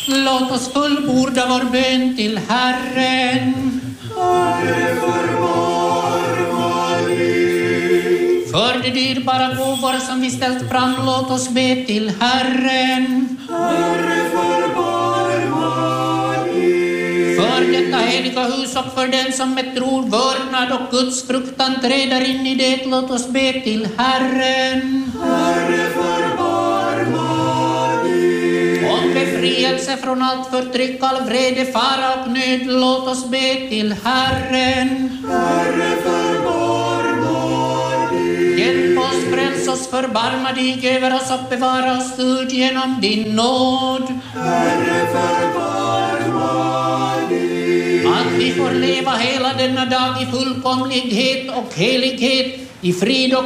Låt oss fullborda vår bön till Herren. Herre, förbar vår liv. För de dyrbara gåvor som vi ställt fram, låt oss be till Herren. Herre, förbar vår liv. För detta heliga hus och för den som med tro, vördnad och Guds fruktan träder in i det, låt oss be till Herren. Herre, förbar vår liv. Om befrielse från allt förtryck, all vrede, fara och nöd, låt oss be till Herren. Herre, förbar vår liv. Hjälp oss, fräls oss, förbarma dig över oss och bevara oss Gud genom din nåd. Herre, förbar vår liv. Att vi får leva hela denna dag i fullkomlighet och helighet, i frid och